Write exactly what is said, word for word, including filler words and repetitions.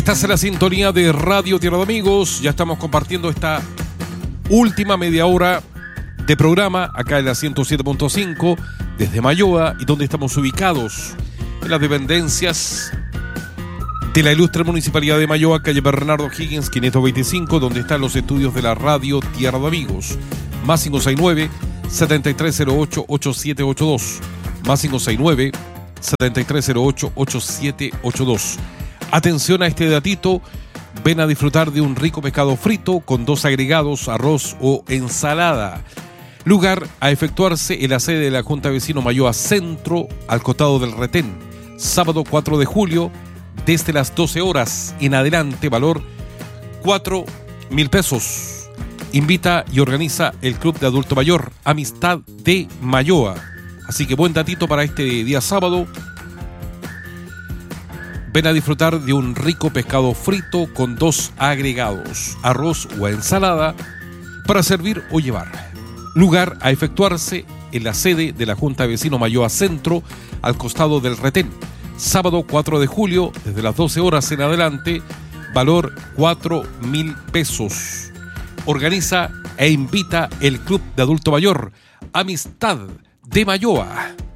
Estás en la sintonía de Radio Tierra de Amigos. Ya estamos compartiendo esta última media hora de programa acá en la ciento siete punto cinco desde Mayoa, y donde estamos ubicados en las dependencias de la ilustre Municipalidad de Mayoa, calle Bernardo Higgins quinientos veinticinco, donde están los estudios de la Radio Tierra de Amigos. Más cinco seis nueve, siete tres cero ocho, ocho siete ocho dos. Más cinco seis nueve, siete tres cero ocho, ocho siete ocho dos. Atención a este datito. Ven a disfrutar de un rico pescado frito con dos agregados, arroz o ensalada. Lugar a efectuarse en la sede de la Junta de Vecinos Mayoa Centro, al costado del retén. Sábado cuatro de julio, desde las doce horas en adelante, valor cuatro mil pesos. Invita y organiza el Club de Adulto Mayor Amistad de Mayoa. Así que buen datito para este día sábado. Ven a disfrutar de un rico pescado frito con dos agregados, arroz o ensalada, para servir o llevar. Lugar a efectuarse en la sede de la Junta de Vecinos Mayoa Centro, al costado del retén. Sábado cuatro de julio, desde las doce horas en adelante, valor cuatro mil pesos. Organiza e invita el Club de Adulto Mayor Amistad de Mayoa.